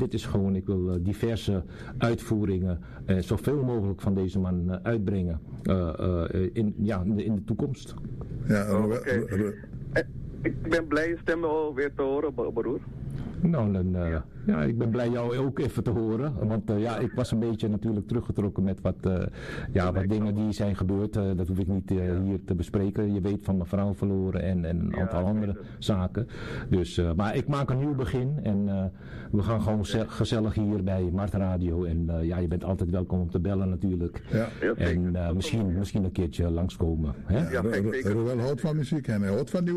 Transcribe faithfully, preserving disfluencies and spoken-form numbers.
dit is gewoon, ik wil uh, diverse uitvoeringen, uh, zoveel mogelijk van deze man uh, uitbrengen uh, uh, in, ja, in, de, in de toekomst. Ja, oh, okay. Ik ben blij je stem weer te horen, broer. Nou, dan, uh, ja. ja, ik ben blij jou ook even te horen. Want uh, ja, ik was een beetje natuurlijk teruggetrokken met wat, uh, ja, wat dingen die zijn gebeurd. Uh, dat hoef ik niet uh, ja. hier te bespreken. Je weet van mijn vrouw verloren en, en een aantal ja, andere zaken. Dus, uh, maar ik maak een nieuw begin. En uh, we gaan gewoon okay. gezellig hier bij Mart Radio. En uh, ja, je bent altijd welkom om te bellen natuurlijk. Ja. En uh, misschien, misschien een keertje langskomen. Hè? Ja, Roel houdt van muziek en hij houdt van nieuwe